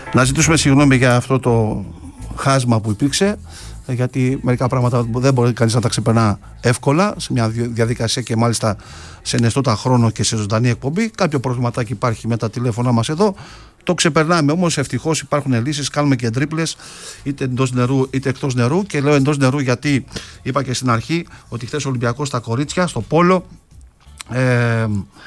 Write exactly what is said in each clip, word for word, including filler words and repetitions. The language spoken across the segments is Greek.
Να ζητήσουμε συγγνώμη για αυτό το χάσμα που υπήρξε, γιατί μερικά πράγματα δεν μπορεί κανείς να τα ξεπερνά εύκολα σε μια διαδικασία και μάλιστα σε νεστότα χρόνο και σε ζωντανή εκπομπή. Κάποιο προβληματάκι υπάρχει με τα τηλέφωνά μας εδώ. Το ξεπερνάμε όμως, ευτυχώς υπάρχουν λύσεις. Κάνουμε και τρίπλες είτε εντός νερού είτε εκτός νερού. Και λέω εντός νερού γιατί είπα και στην αρχή ότι χθες ο Ολυμπιακός στα κορίτσια, στο πόλο, ε,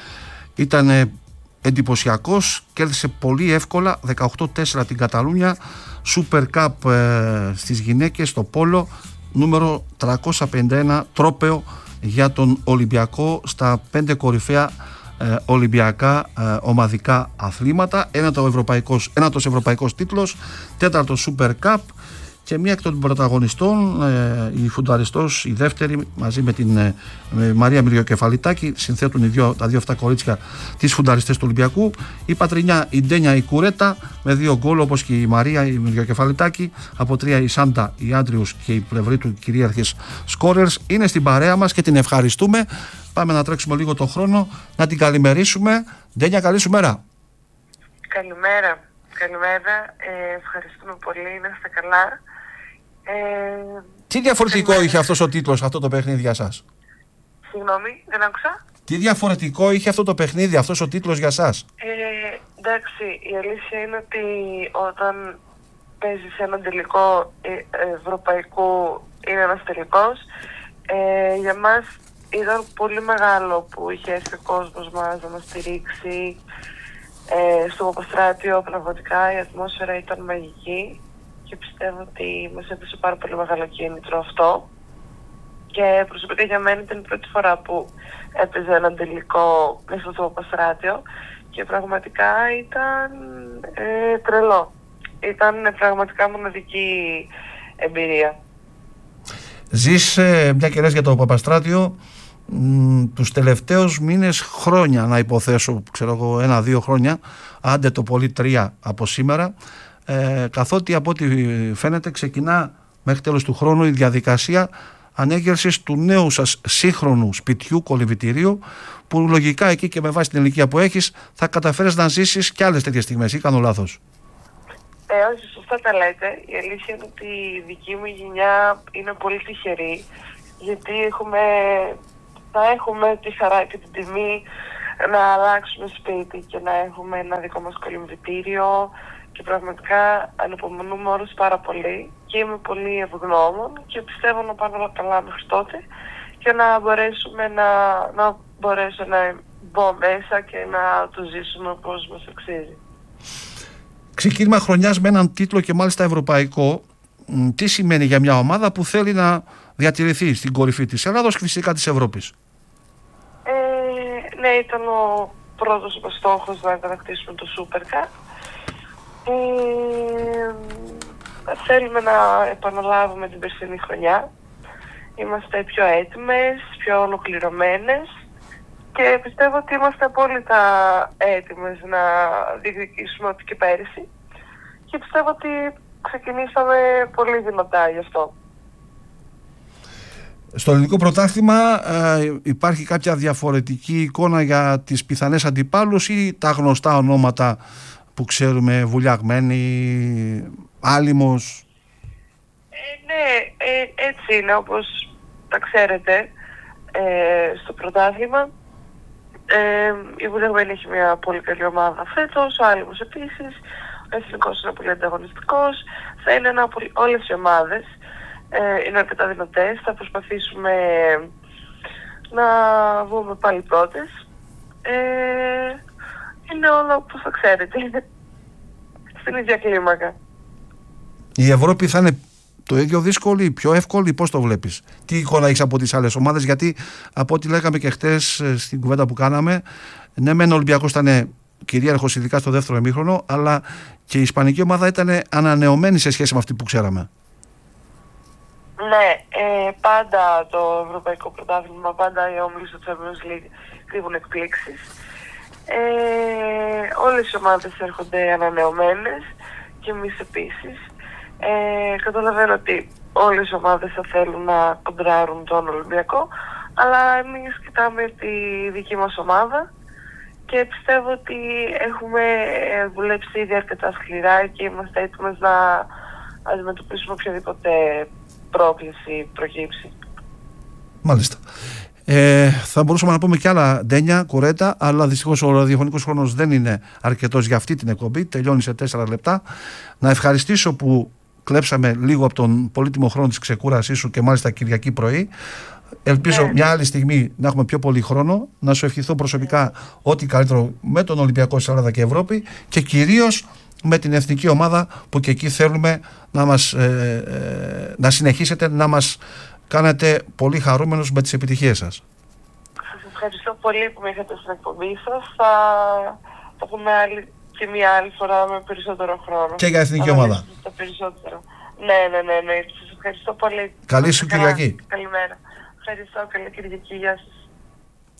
ήταν εντυπωσιακός. Κέρδισε πολύ εύκολα δεκαοκτώ τέσσερα την Καταλούνια. Super Cup ε, στις γυναίκες στο πόλο, νούμερο τριακόσια πενήντα ένα, τρόπαιο για τον Ολυμπιακό στα πέντε κορυφαία ε, Ολυμπιακά ε, ομαδικά αθλήματα. Ένατος ευρωπαϊκός, ένατος ευρωπαϊκός τίτλος, τέταρτος Super Cup και μία εκ των πρωταγωνιστών, ε, η φουνταριστός, η δεύτερη, μαζί με την ε, με Μαρία Μυριοκεφαλιτάκη, συνθέτουν οι δύο, τα δύο αυτά κορίτσια τις φουνταριστές του Ολυμπιακού. Η πατρινιά, η Ντένια, η Κουρέτα με δύο γκολ, όπως και η Μαρία, η Μυριοκεφαλιτάκη. Από τρία η Σάντα, η Άντριους και η πλευρή του κυρίαρχες σκόρερς. Είναι στην παρέα μας και την ευχαριστούμε. Πάμε να τρέξουμε λίγο το χρόνο, να την καλημερίσουμε. Ντένια, καλή σου μέρα. Καλημέρα. Καλημέρα. Ε, ευχαριστούμε πολύ. Να είστε καλά. Ε, Τι διαφορετικό είχε αυτός ο τίτλος, αυτό το παιχνίδι για σας? Συγγνώμη, δεν άκουσα. Τι διαφορετικό είχε αυτό το παιχνίδι, αυτός ο τίτλος για σας? Ε, εντάξει, η αλήθεια είναι ότι όταν παίζεις έναν τελικό ευρωπαϊκού, είναι ένας τελικός, ε, για μας ήταν πολύ μεγάλο που είχε έρθει ο κόσμος μας να μας στηρίξει. Ε, στο Παπαστράτιο πραγματικά η ατμόσφαιρα ήταν μαγική και πιστεύω ότι μας έδωσε πάρα πολύ μεγάλο κίνητρο αυτό. Και προσωπικά για μένα ήταν η πρώτη φορά που έπαιζε έναν τελικό μέσα στο Παπαστράτιο και πραγματικά ήταν ε, τρελό. Ήταν πραγματικά μοναδική εμπειρία. Ζεις ε, μια και λες για το Παπαστράτιο, μ, τους τελευταίους μήνες, χρόνια να υποθέσω, ξέρω εγώ ένα-δύο χρόνια, άντε το πολύ τρία από σήμερα, ε, καθότι από ό,τι φαίνεται ξεκινά μέχρι τέλος του χρόνου η διαδικασία ανέγερσης του νέου σας σύγχρονου σπιτιού, κολυμβητηρίου, που λογικά εκεί και με βάση την ηλικία που έχεις θα καταφέρεις να ζήσεις και άλλες τέτοιες στιγμές, ή κάνω λάθος? Ε, όχι, σωστά τα λέτε. Η αλήθεια είναι ότι η δική μου γενιά είναι πολύ τυχερή, γιατί έχουμε, θα έχουμε τη χαρά και την τιμή να αλλάξουμε σπίτι και να έχουμε ένα δικό μας κολυμβητήριο και πραγματικά ανυπομονούμε όλους πάρα πολύ και είμαι πολύ ευγνώμων και πιστεύω να πάνε όλα καλά μέχρι τότε και να μπορέσουμε να, να μπορέσω να μπω μέσα και να το ζήσουμε όπως μας αξίζει. Ξεκίνημα χρονιάς με έναν τίτλο και μάλιστα ευρωπαϊκό. Τι σημαίνει για μια ομάδα που θέλει να διατηρηθεί στην κορυφή της Ελλάδος και φυσικά της Ευρώπης? Ε, ναι, ήταν ο πρώτος μας στόχος να κατακτήσουμε το Super Cup. Ε, θέλουμε να επαναλάβουμε την περσινή χρονιά. Είμαστε πιο έτοιμες, πιο ολοκληρωμένες και πιστεύω ότι είμαστε απόλυτα έτοιμες να διεκδικήσουμε ό,τι και πέρυσι και πιστεύω ότι ξεκινήσαμε πολύ δυνατά γι' αυτό. Στο ελληνικό πρωτάθλημα ε, υπάρχει κάποια διαφορετική εικόνα για τις πιθανές αντιπάλους ή τα γνωστά ονόματα που ξέρουμε, Βουλιαγμένη, Άλυμος? Ε, ναι, ε, έτσι είναι όπως τα ξέρετε ε, στο πρωτάθλημα. Ε, η Βουλιαγμένη έχει μια πολύ καλή ομάδα φέτος, ο Άλυμος επίσης, ο Εθνικός είναι πολύ ανταγωνιστικός, θα είναι ένα πολύ, όλες οι ομάδες ε, είναι αρκετά δυνατές, θα προσπαθήσουμε να βγούμε πάλι πρώτες. Ε, είναι όλα όπως θα ξέρετε, είναι στην ίδια κλίμακα. Η Ευρώπη θα είναι το ίδιο δύσκολη, πιο εύκολη, πώς το βλέπεις? Τι εικόνα έχεις από τις άλλες ομάδες? Γιατί από ό,τι λέγαμε και χτες στην κουβέντα που κάναμε, ναι μεν ο Ολυμπιακός ήταν κυρίαρχος ειδικά στο δεύτερο ημίχρονο, αλλά και η ισπανική ομάδα ήταν ανανεωμένη σε σχέση με αυτή που ξέραμε. Ναι, ε, πάντα το ευρωπαϊκό πρωτάθλημα, πάντα οι όμιλοι στο Champions League κρύβουν εκπλήξεις. Ε, όλες οι ομάδες έρχονται ανανεωμένες και εμείς επίσης. Ε, καταλαβαίνω ότι όλες οι ομάδες θα θέλουν να κοντράρουν τον Ολυμπιακό, αλλά εμείς κοιτάμε τη δική μας ομάδα και πιστεύω ότι έχουμε δουλέψει ήδη αρκετά σκληρά και είμαστε έτοιμες να αντιμετωπίσουμε οποιαδήποτε πρόκληση προκύψει. Μάλιστα. Ε, θα μπορούσαμε να πούμε και άλλα ντένια, κουρέτα, αλλά δυστυχώς ο ραδιοφωνικός χρόνος δεν είναι αρκετός για αυτή την εκπομπή. Τελειώνει σε τέσσερα λεπτά. Να ευχαριστήσω που κλέψαμε λίγο από τον πολύτιμο χρόνο της ξεκούρασής σου και μάλιστα Κυριακή πρωί. Ελπίζω yeah. μια άλλη στιγμή να έχουμε πιο πολύ χρόνο. Να σου ευχηθώ προσωπικά yeah. ό,τι καλύτερο με τον Ολυμπιακό της Ελλάδα και Ευρώπη και κυρίως με την εθνική ομάδα που και εκεί θέλουμε να, μας, ε, ε, να συνεχίσετε να μας κάνετε πολύ χαρούμενους με τις επιτυχίες σας. Σας ευχαριστώ πολύ που με είχατε στην εκπομπή σας. Θα το πούμε άλλη, και μια άλλη φορά με περισσότερο χρόνο. Και για εθνική θα ομάδα. Περισσότερο. Ναι, ναι, ναι, ναι. Σας ευχαριστώ πολύ. Καλή σου Κυριακή. Καλημέρα. Ευχαριστώ. Καλή Κυριακή. Γεια σας.